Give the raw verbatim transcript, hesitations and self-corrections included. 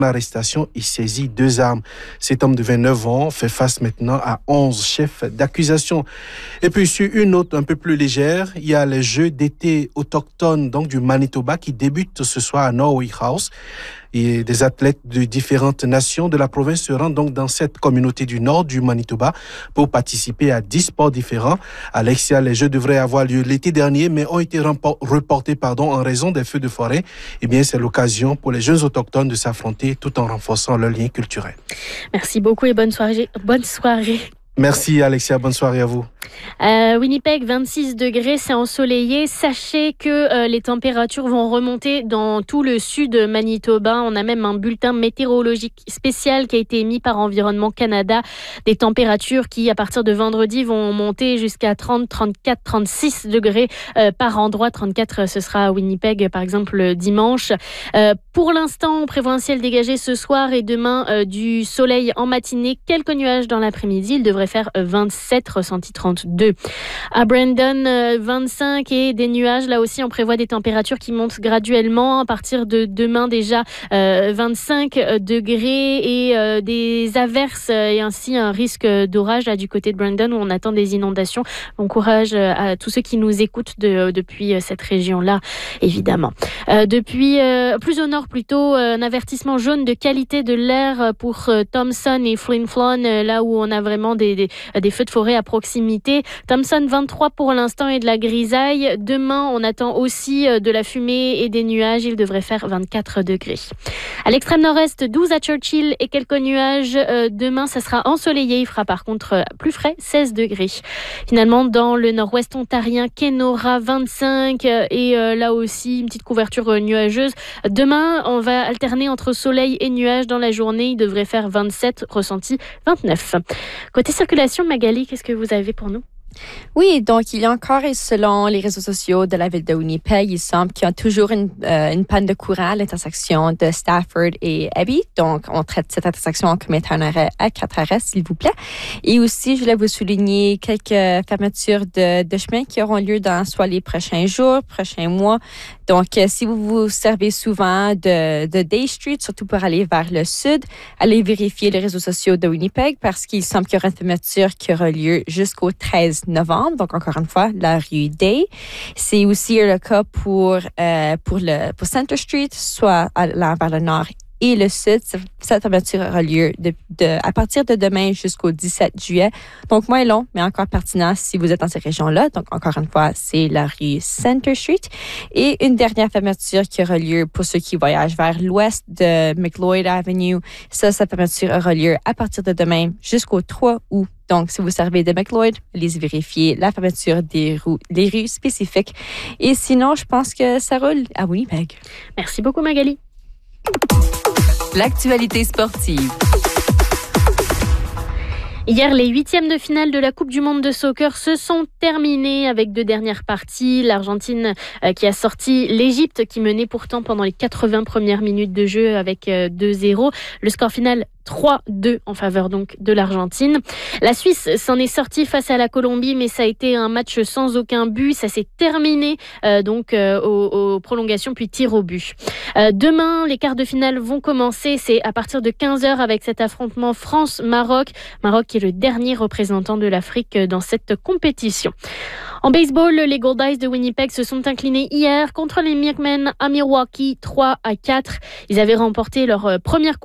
arrestation et saisit deux armes. Cet homme de vingt-neuf ans fait face maintenant à onze chefs d'accusation. Et puis sur une note un peu plus légère, il y a les Jeux d'été autochtones donc du Manitoba qui débutent ce soir à Norway House. Et des athlètes de différentes nations de la province se rendent donc dans cette communauté du nord du Manitoba pour participer à dix sports différents. Alexia, les Jeux devraient avoir lieu l'été dernier, mais ont été reportés pardon, en raison des feux de forêt. Eh bien, c'est l'occasion pour les jeunes autochtones de s'affronter tout en renforçant leur lien culturel. Merci beaucoup et bonne soirée. Bonne soirée. Merci Alexia, bonne soirée à vous. Euh, Winnipeg, vingt-six degrés, c'est ensoleillé. Sachez que euh, les températures vont remonter dans tout le sud Manitoba. On a même un bulletin météorologique spécial qui a été émis par Environnement Canada. Des températures qui, à partir de vendredi, vont monter jusqu'à trente, trente-quatre, trente-six degrés euh, par endroit. trente-quatre, ce sera à Winnipeg, par exemple, dimanche. Euh, pour l'instant, on prévoit un ciel dégagé ce soir et demain euh, du soleil en matinée. Quelques nuages dans l'après-midi. Il devrait faire vingt-sept, ressenti trente-deux. À Brandon, vingt-cinq et des nuages. Là aussi, on prévoit des températures qui montent graduellement. À partir de demain déjà, euh, vingt-cinq degrés et euh, des averses et ainsi un risque d'orage là, du côté de Brandon où on attend des inondations. Bon courage à tous ceux qui nous écoutent de, depuis cette région-là, évidemment. Euh, depuis, euh, plus au nord plutôt, un avertissement jaune de qualité de l'air pour Thompson et Flin Flon, là où on a vraiment des, des, des feux de forêt à proximité. Thompson, vingt-trois pour l'instant et de la grisaille. Demain, on attend aussi de la fumée et des nuages. Il devrait faire vingt-quatre degrés. À l'extrême nord-est, douze à Churchill et quelques nuages. Euh, demain, ça sera ensoleillé. Il fera par contre plus frais, seize degrés. Finalement, dans le nord-ouest ontarien, Kenora, vingt-cinq et euh, là aussi, une petite couverture nuageuse. Demain, on va alterner entre soleil et nuages dans la journée. Il devrait faire vingt-sept, ressenti vingt-neuf. Côté circulation, Magali, qu'est-ce que vous avez pour nous? Oui, donc il y a encore, et selon les réseaux sociaux de la ville de Winnipeg, il semble qu'il y a toujours une, euh, une panne de courant à l'intersection de Stafford et Abbey. Donc, on traite cette intersection comme étant un arrêt à quatre arrêts, s'il vous plaît. Et aussi, je voulais vous souligner quelques fermetures de, de chemin qui auront lieu dans soit les prochains jours, prochains mois. Donc, euh, si vous vous servez souvent de, de Day Street, surtout pour aller vers le sud, allez vérifier les réseaux sociaux de Winnipeg parce qu'il semble qu'il y aura une fermeture qui aura lieu jusqu'au treize novembre. Donc, encore une fois, la rue Day. C'est aussi le cas pour, euh, pour, le, pour Center Street, soit allant vers le nord et le sud. Cette fermeture aura lieu de, de, à partir de demain jusqu'au dix-sept juillet. Donc, moins long, mais encore pertinent si vous êtes dans ces régions-là. Donc, encore une fois, c'est la rue Center Street. Et une dernière fermeture qui aura lieu pour ceux qui voyagent vers l'ouest de McLeod Avenue. Ça, cette fermeture aura lieu à partir de demain jusqu'au trois août. Donc, si vous servez de McLeod, allez vérifier la fermeture des rues, des rues spécifiques. Et sinon, je pense que ça roule à Winnipeg. Merci beaucoup, Magali. L'actualité sportive. Hier, les huitièmes de finale de la Coupe du Monde de soccer se sont terminés avec deux dernières parties. L'Argentine euh, qui a sorti l'Égypte qui menait pourtant pendant les quatre-vingts premières minutes de jeu avec euh, deux zéro. Le score final trois deux en faveur donc de l'Argentine. La Suisse s'en est sortie face à la Colombie, mais ça a été un match sans aucun but. Ça s'est terminé euh, donc euh, aux, aux prolongations puis tir au but. Euh, demain, les quarts de finale vont commencer. C'est à partir de quinze heures avec cet affrontement France-Maroc. Maroc qui est le dernier représentant de l'Afrique dans cette compétition. En baseball, les Goldeyes de Winnipeg se sont inclinés hier contre les Milkmen à Milwaukee trois à quatre. Ils avaient remporté leur première